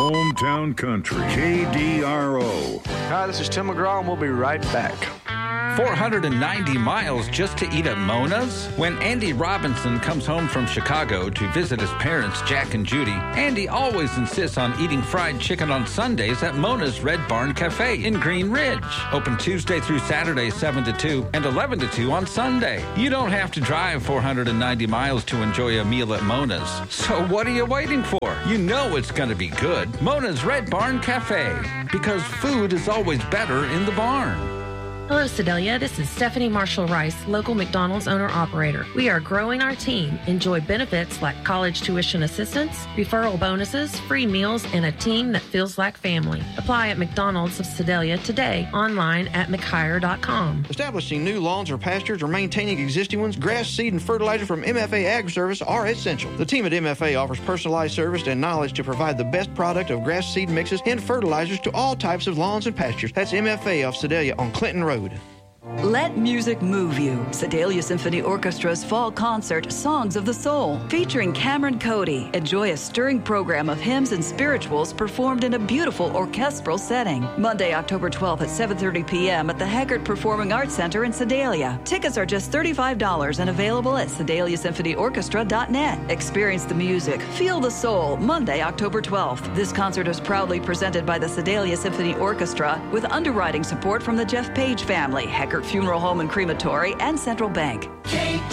Hometown Country, KDRO. Hi, this is Tim McGraw, and we'll be right back. 490 miles just to eat at Mona's? When Andy Robinson comes home from Chicago to visit his parents, Jack and Judy, Andy always insists on eating fried chicken on Sundays at Mona's Red Barn Cafe in Green Ridge. Open Tuesday through Saturday, 7 to 2 and 11 to 2 on Sunday. You don't have to drive 490 miles to enjoy a meal at Mona's. So what are you waiting for? You know it's going to be good. Mona's Red Barn Cafe. Because food is always better in the barn. Hello, Sedalia. This is Stephanie Marshall-Rice, local McDonald's owner-operator. We are growing our team. Enjoy benefits like college tuition assistance, referral bonuses, free meals, and a team that feels like family. Apply at McDonald's of Sedalia today, online at mchire.com. Establishing new lawns or pastures or maintaining existing ones, grass, seed, and fertilizer from MFA Agri-Service are essential. The team at MFA offers personalized service and knowledge to provide the best product of grass seed mixes and fertilizers to all types of lawns and pastures. That's MFA of Sedalia on Clinton Road. Let music move you. Sedalia Symphony Orchestra's fall concert, Songs of the Soul, featuring Cameron Cody. Enjoy a stirring program of hymns and spirituals performed in a beautiful orchestral setting. Monday, October 12th at 7:30 p.m. at the Heckert Performing Arts Center in Sedalia. Tickets are just $35 and available at SedaliaSymphonyOrchestra.net. Experience the music, feel the soul. Monday, October 12th. This concert is proudly presented by the Sedalia Symphony Orchestra with underwriting support from the Jeff Page family, Heckert Funeral Home and Crematory, and Central Bank.